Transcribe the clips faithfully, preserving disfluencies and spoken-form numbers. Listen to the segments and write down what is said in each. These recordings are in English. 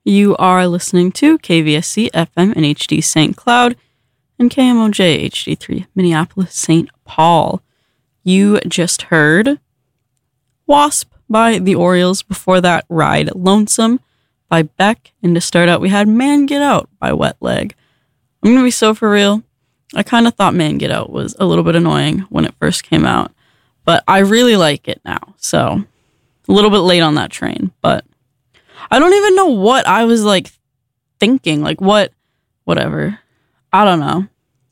You are listening to K V S C F M and H D Saint Cloud and K M O J H D three Minneapolis Saint Paul. You just heard Wasp by the Orioles. Before that, Ride Lonesome by Beck. And to start out, we had Man Get Out by Wet Leg. I'm going to be so for real. I kind of thought Man Get Out was a little bit annoying when it first came out, but I really like it now. So a little bit late on that train, but I don't even know what I was like thinking. Like what, whatever. I don't know.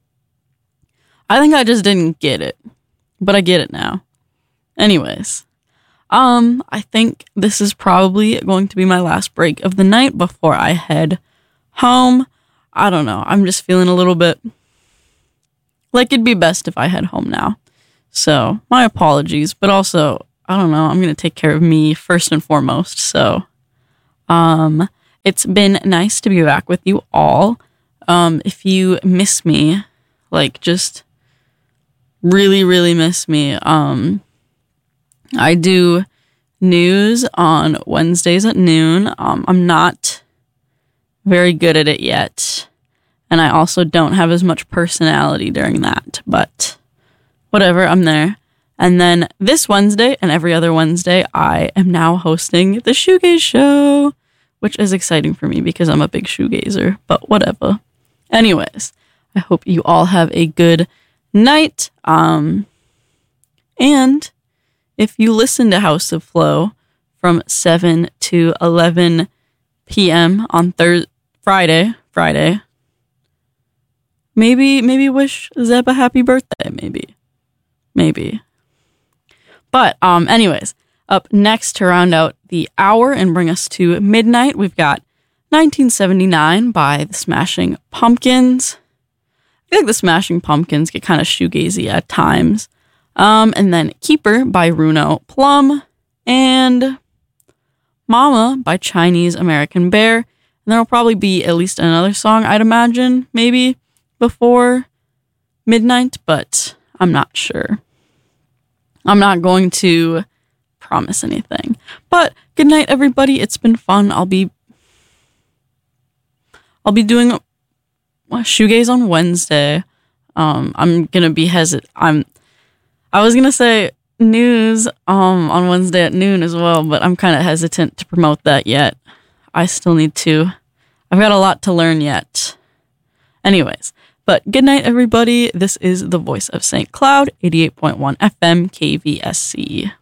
I think I just didn't get it, but I get it now. Anyways, um, I think this is probably going to be my last break of the night before I head home. I don't know. I'm just feeling a little bit like it'd be best if I head home now. So my apologies, but also, I don't know. I'm going to take care of me first and foremost. So, um, it's been nice to be back with you all. Um, if you miss me, like just really, really miss me, um, I do news on Wednesdays at noon. Um, I'm not very good at it yet. And I also don't have as much personality during that, but whatever, I'm there. And then this Wednesday and every other Wednesday, I am now hosting the Shoegaze Show, which is exciting for me because I'm a big shoegazer, but whatever. Anyways, I hope you all have a good night. Um, and if you listen to House of Flow from seven to eleven p.m. on Thursday, Friday, Friday, maybe, maybe wish Zeb a happy birthday, maybe, maybe. But, um, anyways, up next to round out the hour and bring us to midnight, we've got nineteen seventy-nine by the Smashing Pumpkins. I feel like the Smashing Pumpkins get kind of shoegazy at times. Um, and then Keeper by Runo Plum and Mama by Chinese American Bear. And there'll probably be at least another song, I'd imagine, maybe before midnight, but I'm not sure. I'm not going to promise anything. But good night, everybody. It's been fun. I'll be I'll be doing a shoegaze on Wednesday. Um, I'm gonna be hesit. I'm. I was gonna say news um on Wednesday at noon as well, but I'm kind of hesitant to promote that yet. I still need to. I've got a lot to learn yet. Anyways, but good night, everybody. This is the voice of Saint Cloud, eighty-eight point one F M K V S C.